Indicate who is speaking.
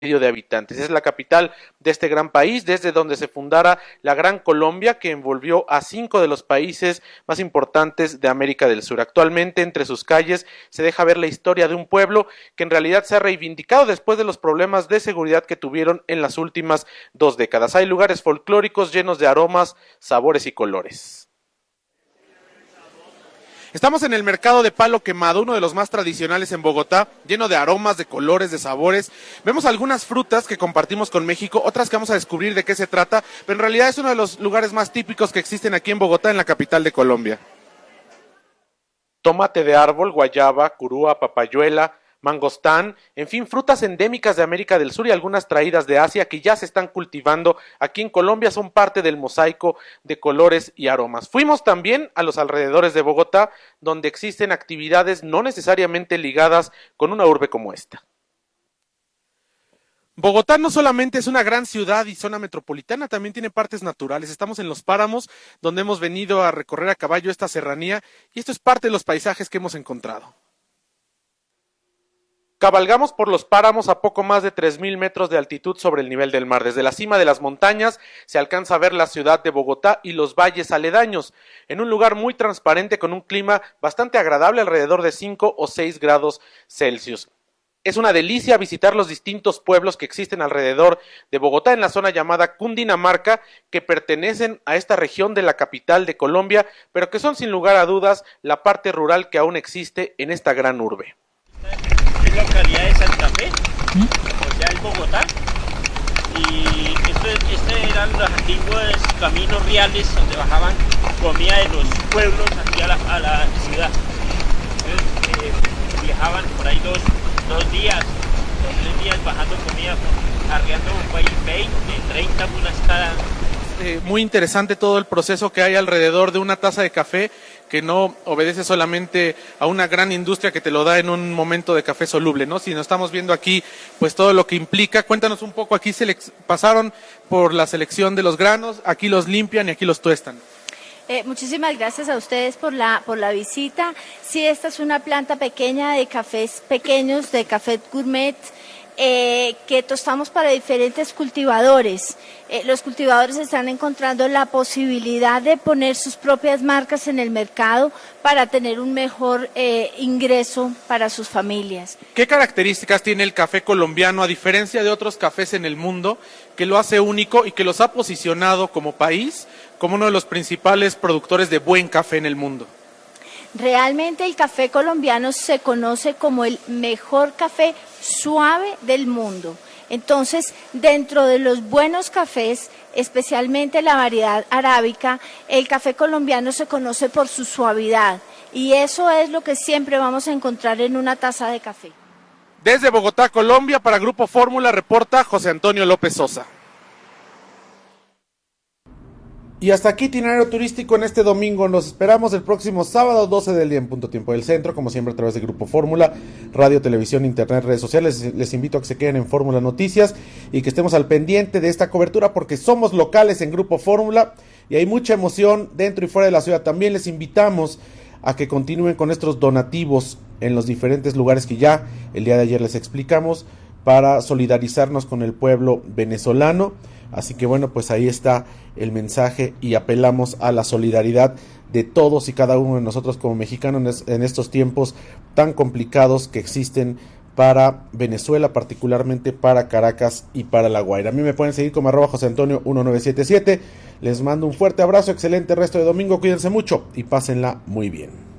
Speaker 1: de habitantes. Es la capital de este gran país, desde donde se fundara la Gran Colombia, que envolvió a 5 de los países más importantes de América del Sur. Actualmente, entre sus calles se deja ver la historia de un pueblo que en realidad se ha reivindicado después de los problemas de seguridad que tuvieron en las últimas 2 décadas. Hay lugares folclóricos llenos de aromas, sabores y colores. Estamos en el mercado de Palo Quemado, uno de los más tradicionales en Bogotá, lleno de aromas, de colores, de sabores. Vemos algunas frutas que compartimos con México, otras que vamos a descubrir de qué se trata, pero en realidad es uno de los lugares más típicos que existen aquí en Bogotá, en la capital de Colombia. Tomate de árbol, guayaba, curúa, papayuela, mangostán, en fin, frutas endémicas de América del Sur y algunas traídas de Asia que ya se están cultivando aquí en Colombia, son parte del mosaico de colores y aromas. Fuimos también a los alrededores de Bogotá, donde existen actividades no necesariamente ligadas con una urbe como esta. Bogotá no solamente es una gran ciudad y zona metropolitana, también tiene partes naturales. Estamos en los páramos, donde hemos venido a recorrer a caballo esta serranía, y esto es parte de los paisajes que hemos encontrado. Cabalgamos por los páramos a poco más de 3,000 metros de altitud sobre el nivel del mar. Desde la cima de las montañas se alcanza a ver la ciudad de Bogotá y los valles aledaños, en un lugar muy transparente con un clima bastante agradable, alrededor de 5 o 6 grados Celsius. Es una delicia visitar los distintos pueblos que existen alrededor de Bogotá en la zona llamada Cundinamarca, que pertenecen a esta región de la capital de Colombia, pero que son sin lugar a dudas la parte rural que aún existe en esta gran urbe.
Speaker 2: Localidad de Santa Fe, o sea, es Bogotá, y estos eran los antiguos caminos reales donde bajaban comida de los pueblos aquí a la ciudad. Entonces, viajaban por ahí dos días o 3 días bajando comida, arriando 20, 30 mulas cada.
Speaker 1: Muy interesante todo el proceso que hay alrededor de una taza de café, que no obedece solamente a una gran industria que te lo da en un momento de café soluble, ¿no? Sino estamos viendo aquí pues todo lo que implica. Cuéntanos un poco, aquí pasaron por la selección de los granos, aquí los limpian y aquí los tuestan.
Speaker 3: Muchísimas gracias a ustedes por la visita. Sí, esta es una planta pequeña de cafés pequeños, de café gourmet, que tostamos para diferentes cultivadores. Los cultivadores están encontrando la posibilidad de poner sus propias marcas en el mercado para tener un mejor ingreso para sus familias.
Speaker 1: ¿Qué características tiene el café colombiano a diferencia de otros cafés en el mundo que lo hace único y que los ha posicionado como país como uno de los principales productores de buen café en el mundo?
Speaker 3: Realmente el café colombiano se conoce como el mejor café suave del mundo. Entonces, dentro de los buenos cafés, especialmente la variedad arábica, el café colombiano se conoce por su suavidad, y eso es lo que siempre vamos a encontrar en una taza de café.
Speaker 1: Desde Bogotá, Colombia, para Grupo Fórmula, reporta José Antonio López Sosa. Y hasta aquí itinerario turístico en este domingo. Nos esperamos el próximo sábado 12 del día en punto tiempo del centro, como siempre a través de Grupo Fórmula, radio, televisión, internet, redes sociales. Les invito a que se queden en Fórmula Noticias y que estemos al pendiente de esta cobertura, porque somos locales en Grupo Fórmula y hay mucha emoción dentro y fuera de la ciudad. También les invitamos a que continúen con estos donativos en los diferentes lugares que ya el día de ayer les explicamos, para solidarizarnos con el pueblo venezolano. Así que bueno, pues ahí está el mensaje y apelamos a la solidaridad de todos y cada uno de nosotros como mexicanos en estos tiempos tan complicados que existen para Venezuela, particularmente para Caracas y para La Guaira. A mí me pueden seguir como @JoseAntonio1977. Les mando un fuerte abrazo, excelente resto de domingo, cuídense mucho y pásenla muy bien.